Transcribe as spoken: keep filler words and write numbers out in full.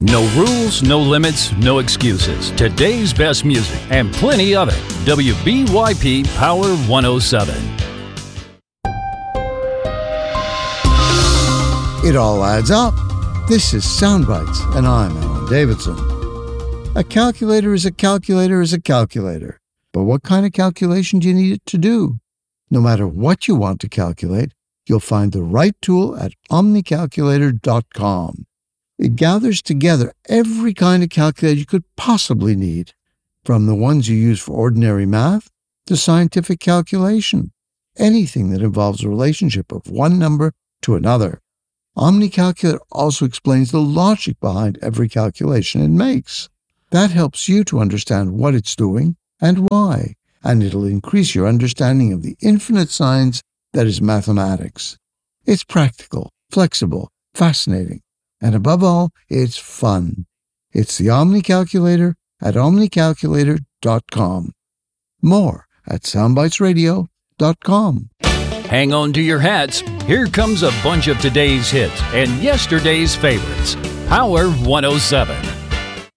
No rules, no limits, no excuses. Today's best music and plenty of it. W B Y P Power one oh seven. It all adds up. This is Soundbites, and I'm Alan Davidson. A calculator is a calculator is a calculator. But what kind of calculation do you need it to do? No matter what you want to calculate, you'll find the right tool at omni calculator dot com. It gathers together every kind of calculator you could possibly need, from the ones you use for ordinary math to scientific calculation, anything that involves a relationship of one number to another. OmniCalculator also explains the logic behind every calculation it makes. That helps you to understand what it's doing and why, and it'll increase your understanding of the infinite science that is mathematics. It's practical, flexible, fascinating, and above all, it's fun. It's the Omni Calculator at omni calculator dot com. More at soundbites radio dot com. Hang on to your hats. Here comes a bunch of today's hits and yesterday's favorites. Power one oh seven.